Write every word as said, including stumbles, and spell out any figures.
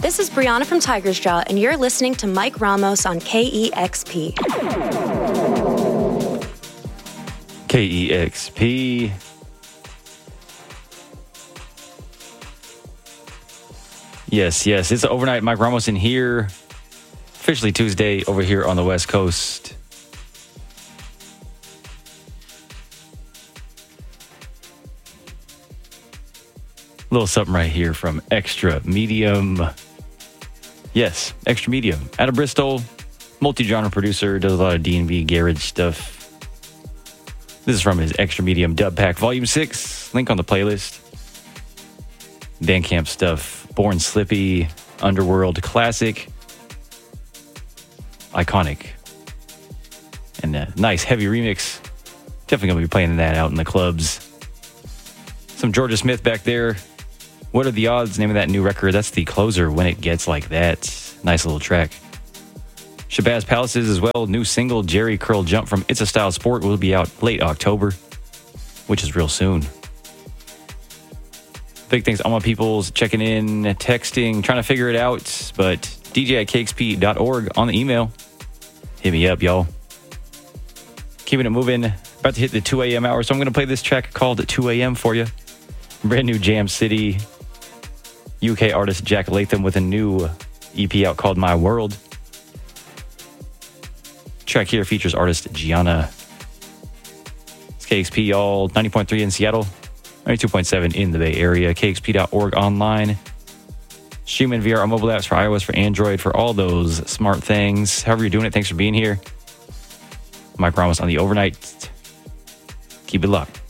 This is Brianna from Tiger's Jaw, and you're listening to Mike Ramos on K E X P. K E X P. Yes, yes. It's overnight. Mike Ramos in here. Officially Tuesday over here on the West Coast. A little something right here from Extra Medium. Yes, Extra Medium. Out of Bristol, multi-genre producer, does a lot of D and B garage stuff. This is from his Extra Medium Dub Pack Volume six. Link on the playlist. Bandcamp stuff. Born Slippy, Underworld Classic. Iconic. And a nice heavy remix. Definitely going to be playing that out in the clubs. Some Georgia Smith back there. What Are the Odds? Name of that new record. That's the closer, When It Gets Like That. Nice little track. Shabazz Palaces as well. New single, Jerry Curl Jump from It's a Style Sport, will be out late October, which is real soon. Big thanks to all my peoples checking in, texting, trying to figure it out. But D J at K X P dot org on the email. Hit me up, y'all. Keeping it moving. About to hit the two a.m. hour, so I'm going to play this track called two a.m. for you. Brand new Jam City. U K artist Jack Latham with a new E P out called My World. Track here features artist Gianna. It's K X P, y'all. ninety point three in Seattle. ninety-two point seven in the Bay Area. K X P dot org online. Streaming V R on mobile apps for iOS, for Android, for all those smart things. However you're doing it, thanks for being here. Mike Ramos on the overnight. Keep it locked.